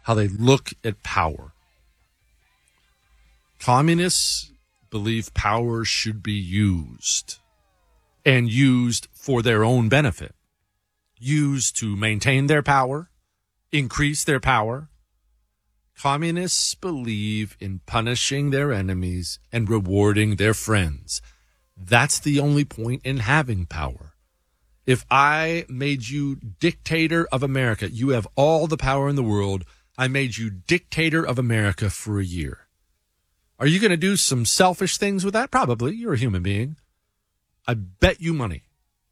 how they look at power. Communists believe power should be used, and used for their own benefit, used to maintain their power, increase their power. Communists believe in punishing their enemies and rewarding their friends. That's the only point in having power. If I made you dictator of America, you have all the power in the world. I made you dictator of America for a year. Are you going to do some selfish things with that? Probably. You're a human being. I bet you money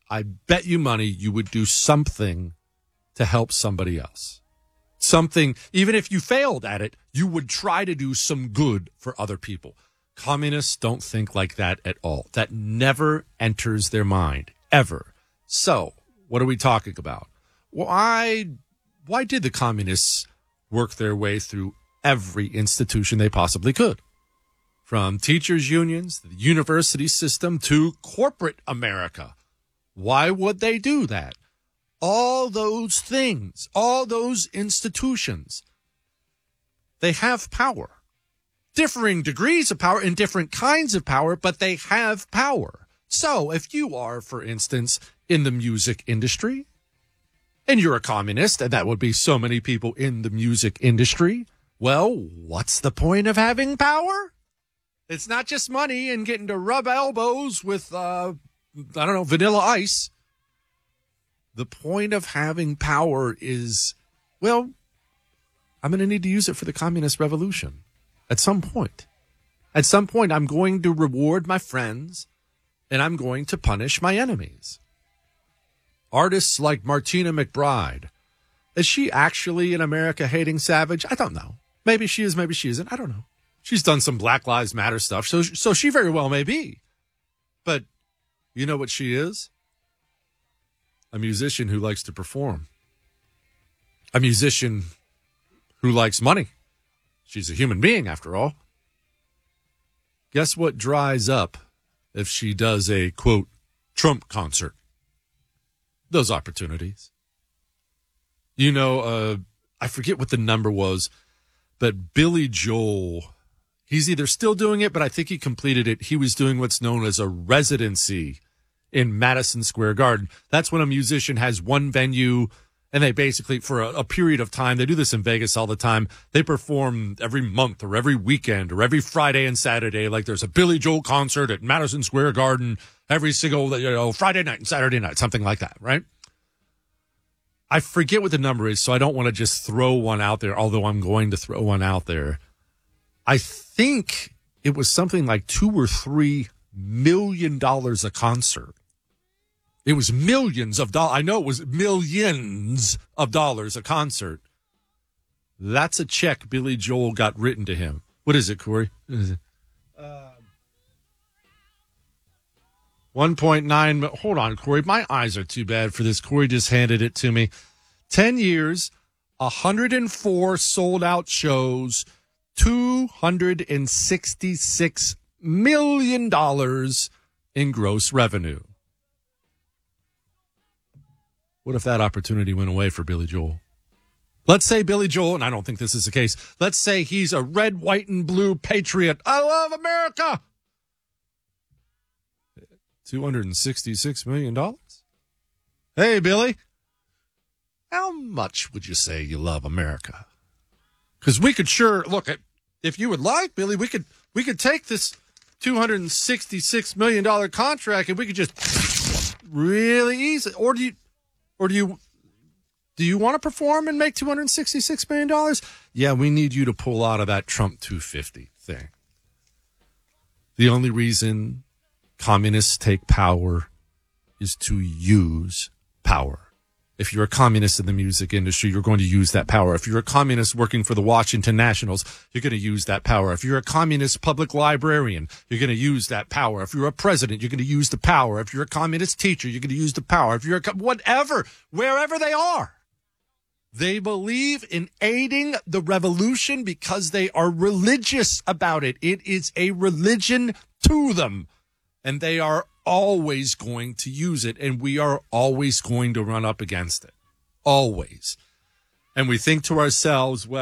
you would do something to help somebody else. Something, even if you failed at it, you would try to do some good for other people. Communists don't think like that at all. That never enters their mind, ever. So, what are we talking about? Why did the communists work their way through every institution they possibly could? From teachers' unions, the university system, to corporate America. Why would they do that? All those things, all those institutions, they have power. Differing degrees of power and different kinds of power, but they have power. So if you are, for instance, in the music industry, and you're a communist, and that would be so many people in the music industry, well, what's the point of having power? It's not just money and getting to rub elbows with, Vanilla Ice. The point of having power is, well, I'm going to need to use it for the communist revolution at some point. At some point, I'm going to reward my friends and I'm going to punish my enemies. Artists like Martina McBride, is she actually an America-hating savage? I don't know. Maybe she is, maybe she isn't. I don't know. She's done some Black Lives Matter stuff, so she very well may be. But you know what she is? A musician who likes to perform. A musician who likes money. She's a human being, after all. Guess what dries up if she does a, quote, Trump concert? Those opportunities. You know, I forget what the number was, but Billy Joel, he's either still doing it, but I think he completed it. He was doing what's known as a residency in Madison Square Garden. That's when a musician has one venue, and they basically, for a period of time, they do this in Vegas all the time, they perform every month or every weekend or every Friday and Saturday. Like there's a Billy Joel concert at Madison Square Garden every single, Friday night and Saturday night, something like that, right? I forget what the number is, so I don't want to just throw one out there, although I'm going to throw one out there. I think it was something like $2 or $3 million a concert. It was millions of dollars. I know it was millions of dollars a concert. That's a check Billy Joel got written to him. What is it, Corey? What is it? 1.9. Hold on, Corey. My eyes are too bad for this. Corey just handed it to me. 10 years, 104 sold-out shows, $266 million in gross revenue. What if that opportunity went away for Billy Joel? Let's say Billy Joel, and I don't think this is the case, let's say he's a red, white, and blue patriot. I love America. $266 million? Hey, Billy, how much would you say you love America? Because we could sure, look, if you would like, Billy, we could take this $266 million contract and we could just really easy. Or do you want to perform and make $266 million? Yeah, we need you to pull out of that Trump 250 thing. The only reason communists take power is to use power. If you're a communist in the music industry, you're going to use that power. If you're a communist working for the Washington Nationals, you're going to use that power. If you're a communist public librarian, you're going to use that power. If you're a president, you're going to use the power. If you're a communist teacher, you're going to use the power. If you're whatever, wherever they are, they believe in aiding the revolution because they are religious about it. It is a religion to them, and they are always going to use it, and we are always going to run up against it. Always. And we think to ourselves, well,